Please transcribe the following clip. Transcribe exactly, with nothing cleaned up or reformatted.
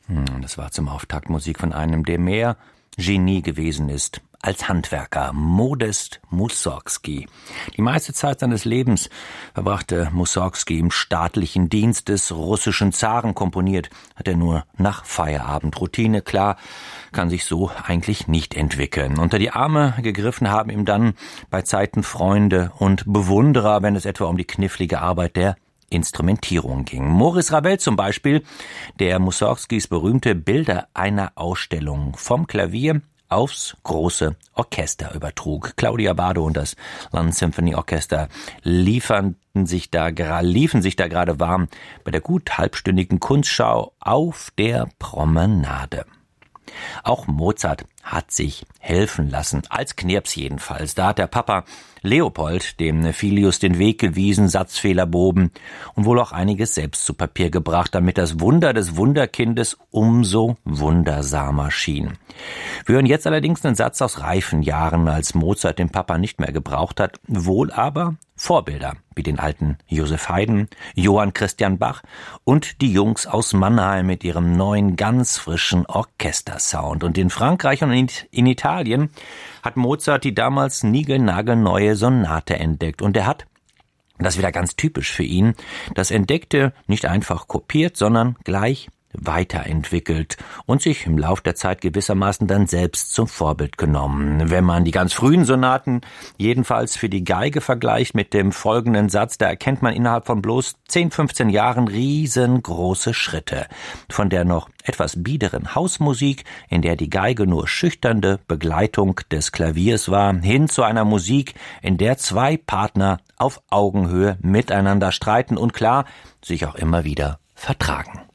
Hm, das war zum Auftakt Musik von einem, der mehr Genie gewesen ist als Handwerker, Modest Mussorgski. Die meiste Zeit seines Lebens verbrachte Mussorgski im staatlichen Dienst des russischen Zaren. Komponiert hat er nur nach Feierabend. Routine, klar, kann sich so eigentlich nicht entwickeln. Unter die Arme gegriffen haben ihm dann bei Zeiten Freunde und Bewunderer, wenn es etwa um die knifflige Arbeit der Instrumentierung ging. Maurice Ravel zum Beispiel, der Mussorgskis berühmte Bilder einer Ausstellung vom Klavier aufs große Orchester übertrug. Claudia Bado und das London Symphony Orchester lieferten sich da, liefen sich da gerade warm bei der gut halbstündigen Kunstschau auf der Promenade. Auch Mozart hat sich helfen lassen, als Knirps jedenfalls. Da hat der Papa Leopold dem Filius den Weg gewiesen, Satzfehler behoben und wohl auch einiges selbst zu Papier gebracht, damit das Wunder des Wunderkindes umso wundersamer schien. Wir hören jetzt allerdings einen Satz aus reifen Jahren, als Mozart den Papa nicht mehr gebraucht hat, wohl aber Vorbilder wie den alten Joseph Haydn, Johann Christian Bach und die Jungs aus Mannheim mit ihrem neuen, ganz frischen Orchestersound. Und in Frankreich und in Italien hat Mozart die damals niegelnagelneue Sonate entdeckt. Und er hat, das ist wieder ganz typisch für ihn, das Entdeckte nicht einfach kopiert, sondern gleich weiterentwickelt und sich im Lauf der Zeit gewissermaßen dann selbst zum Vorbild genommen. Wenn man die ganz frühen Sonaten jedenfalls für die Geige vergleicht mit dem folgenden Satz, da erkennt man innerhalb von bloß zehn, fünfzehn Jahren riesengroße Schritte. Von der noch etwas biederen Hausmusik, in der die Geige nur schüchternde Begleitung des Klaviers war, hin zu einer Musik, in der zwei Partner auf Augenhöhe miteinander streiten und klar sich auch immer wieder vertragen.